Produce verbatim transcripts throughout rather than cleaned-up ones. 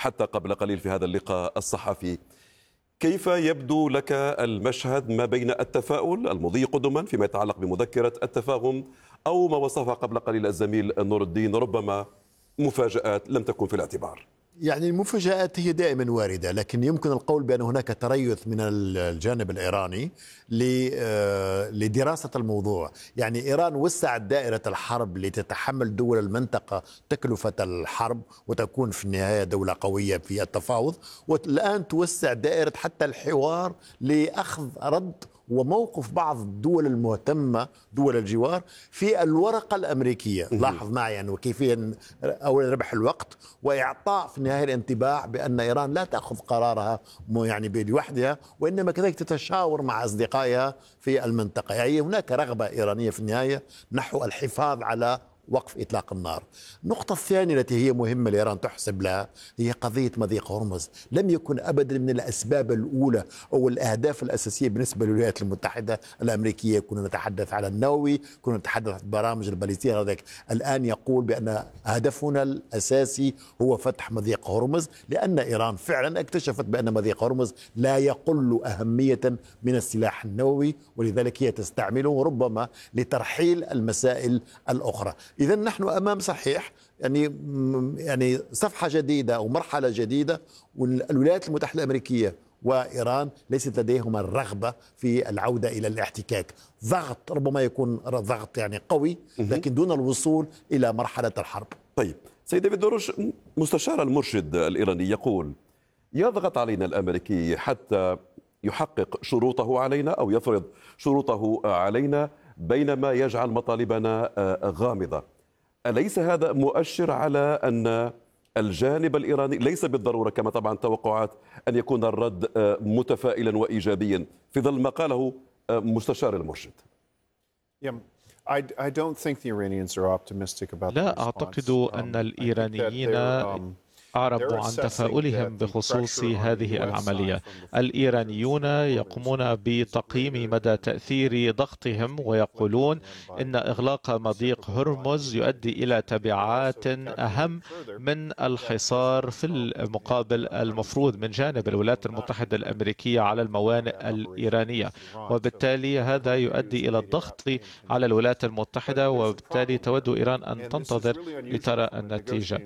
حتى قبل قليل في هذا اللقاء الصحفي. كيف يبدو لك المشهد ما بين التفاؤل المضي قدما فيما يتعلق بمذكرة التفاهم أو ما وصفها قبل قليل الزميل نور الدين ربما مفاجآت لم تكن في الاعتبار؟ يعني المفاجآت هي دائما واردة، لكن يمكن القول بأن هناك تريث من الجانب الإيراني لدراسة الموضوع. يعني إيران وسعت دائرة الحرب لتتحمل دول المنطقة تكلفة الحرب وتكون في النهاية دولة قوية في التفاوض، والآن توسع دائرة حتى الحوار لأخذ رد وموقف بعض الدول المهتمة دول الجوار في الورقة الأمريكية. لاحظ معي يعني وكيفية أولا ربح الوقت وإعطاء في النهاية الانتباه بأن إيران لا تأخذ قرارها يعني بوحدها، وإنما كذلك تتشاور مع أصدقائها في المنطقة. يعني هناك رغبة إيرانية في النهاية نحو الحفاظ على وقف إطلاق النار. النقطة الثانية التي هي مهمة لإيران تحسب لها هي قضية مضيق هرمز. لم يكن أبدا من الأسباب الأولى أو الأهداف الأساسية بالنسبة للولايات المتحدة الأمريكية. كنا نتحدث على النووي، كنا نتحدث عن برامج الباليستية، هذاك الآن يقول بأن هدفنا الأساسي هو فتح مضيق هرمز، لأن إيران فعلا اكتشفت بأن مضيق هرمز لا يقل أهمية من السلاح النووي، ولذلك هي تستعمله ربما لترحيل المسائل الأخرى. إذا نحن أمام صحيح يعني يعني صفحة جديدة أو مرحلة جديدة، والولايات المتحدة الأمريكية وإيران ليست لديهما الرغبة في العودة إلى الاحتكاك. ضغط ربما يكون ضغط يعني قوي، لكن دون الوصول إلى مرحلة الحرب. طيب سيد ديفيد دروش، مستشار المرشد الإيراني يقول يضغط علينا الأمريكي حتى يحقق شروطه علينا أو يفرض شروطه علينا بينما يجعل مطالبنا غامضة. أليس هذا مؤشر على أن الجانب الإيراني ليس بالضرورة كما طبعا توقعات أن يكون الرد متفائلا وإيجابيا في ظل ما قاله مستشار المرشد؟ لا أعتقد أن الإيرانيين أعربوا عن تفاؤلهم بخصوص هذه العملية. الإيرانيون يقومون بتقييم مدى تأثير ضغطهم ويقولون إن إغلاق مضيق هرمز يؤدي إلى تبعات أهم من الحصار في المقابل المفروض من جانب الولايات المتحدة الأمريكية على الموانئ الإيرانية، وبالتالي هذا يؤدي إلى الضغط على الولايات المتحدة، وبالتالي تود إيران أن تنتظر لترى النتيجة.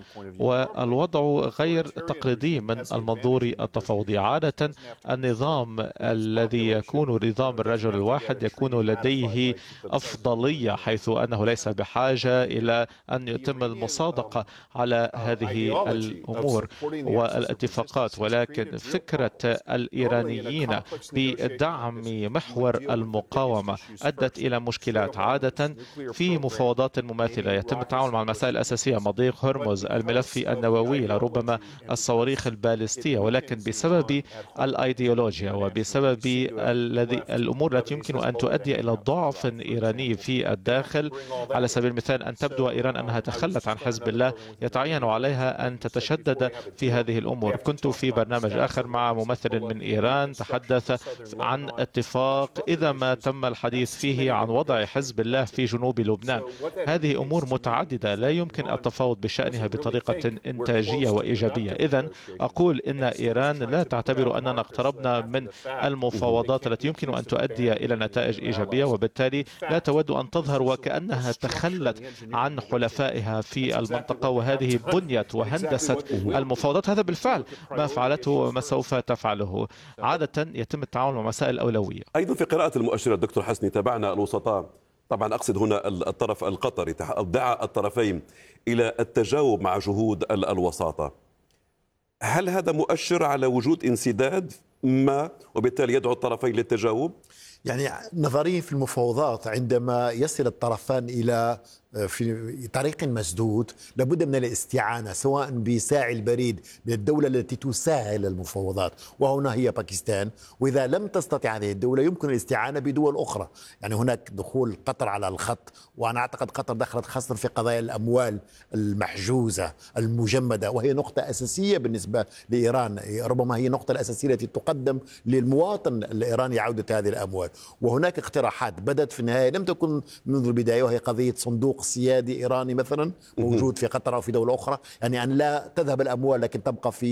والوضع غير تقليدي من المنظور التفاوضي. عادة النظام الذي يكون نظام الرجل الواحد يكون لديه أفضلية، حيث أنه ليس بحاجة إلى أن يتم المصادقة على هذه الأمور والاتفاقات، ولكن فكرة الإيرانيين بدعم محور المقاومة أدت إلى مشكلات. عادة في مفاوضات مماثلة يتم التعامل مع المسائل الأساسية، مضيق هرمز، الملف النووي، ربما الصواريخ البالستية، ولكن بسبب الأيديولوجيا وبسبب الذي الأمور التي يمكن أن تؤدي إلى ضعف إيراني في الداخل، على سبيل المثال أن تبدو إيران أنها تخلت عن حزب الله، يتعين عليها أن تتشدد في هذه الأمور. كنت في برنامج آخر مع ممثل من إيران تحدث عن اتفاق إذا ما تم الحديث فيه عن وضع حزب الله في جنوب لبنان. هذه أمور متعددة لا يمكن التفاوض بشأنها بطريقة إنتاجية وإيجابية. إذن أقول إن إيران لا تعتبر أننا اقتربنا من المفاوضات التي يمكن أن تؤدي إلى نتائج إيجابية، وبالتالي لا تود أن تظهر وكأنها تخلت عن حلفائها في المنطقة، وهذه بنيت وهندست المفاوضات. هذا بالفعل ما فعلته وما سوف تفعله. عادة يتم التعامل مع مسائل الأولوية. أيضا في قراءة المؤشرات دكتور حسني تابعنا الوسطاء، طبعا أقصد هنا الطرف القطري، دعا الطرفين إلى التجاوب مع جهود الوساطة. هل هذا مؤشر على وجود انسداد ما وبالتالي يدعو الطرفين للتجاوب؟ يعني نظريا في المفاوضات عندما يصل الطرفان إلى في طريق مسدود لابد من الاستعانة سواء بساعي البريد بالدولة التي تسهل المفاوضات، وهنا هي باكستان، وإذا لم تستطع هذه الدولة يمكن الاستعانة بدول أخرى. يعني هناك دخول قطر على الخط، وأنا أعتقد قطر دخلت خاصة في قضايا الأموال المحجوزة المجمدة، وهي نقطة أساسية بالنسبة لإيران، ربما هي النقطة الأساسية التي تقدم للمواطن الإيراني عودة هذه الأموال. وهناك اقتراحات بدت في النهاية لم تكن منذ البداية، وهي قضية صندوق سيادي إيراني مثلا موجود في قطر أو في دولة أخرى، يعني أن لا تذهب الأموال لكن تبقى في